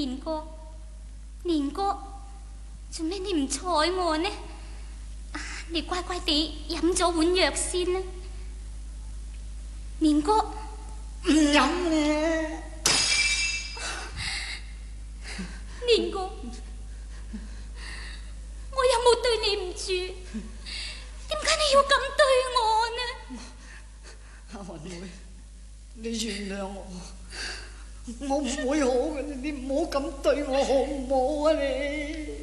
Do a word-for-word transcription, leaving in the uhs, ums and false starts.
年哥，年哥，做咩你唔睬我呢？啊，你乖乖地飲咗碗藥先啦。年哥， 唔飲咧。 年哥，我有冇對你唔住？點解你要咁對我呢？ 阿雲妹，你原諒我，我唔會好嘅，你唔好咁對我好唔好啊你？